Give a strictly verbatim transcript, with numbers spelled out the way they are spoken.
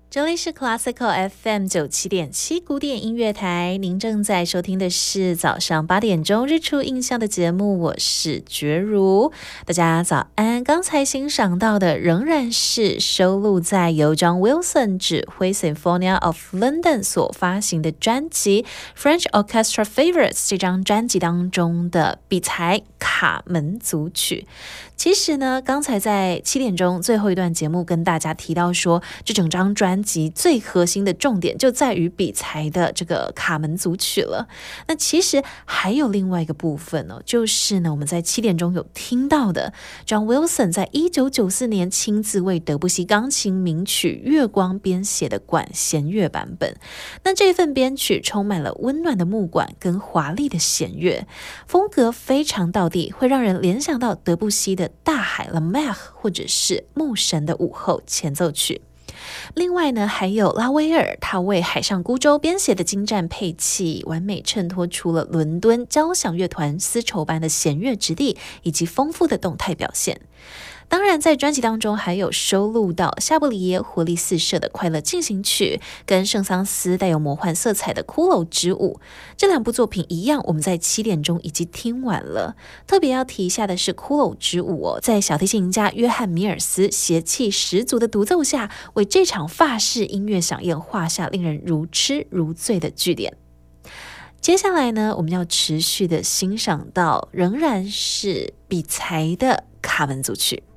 这里是 Classical F M 九七点七古典音乐台，您正在收听的是早上八点钟日出印象的节目，我是觉如。大家早安，刚才欣赏到的仍然是收录在由 John Wilson 指挥 Sinfonia of London 所发行的专辑 French Orchestra Favorites 这张专辑当中的比才卡门组曲。其实呢，刚才在七点钟最后一段节目跟大家提到说，这整张专辑最核心的重点就在于比才的这个卡门组曲了。那其实还有另外一个部分哦，就是呢我们在七点钟有听到的 John Wilson 在一九九四年亲自为德布西钢琴名曲《月光》编写的管弦乐版本。那这份编曲充满了温暖的木管跟华丽的弦乐，风格非常道地，会让人联想到德布西的大海 La Mer 或者是牧神的午后前奏曲。另外呢，还有拉威尔他为海上孤舟编写的精湛配器，完美衬托出了伦敦交响乐团丝绸般的弦乐质地以及丰富的动态表现。当然在专辑当中还有收录到夏布里耶活力四射的快乐进行曲，跟圣桑斯带有魔幻色彩的骷髅之舞。这两部作品一样，我们在七点钟已经听完了。特别要提一下的是骷髅之舞哦，在小提琴家约翰米尔斯邪气十足的独奏下，为这场法式音乐飨宴画下令人如痴如醉的句点。接下来呢，我们要持续的欣赏到仍然是比才的卡门组曲。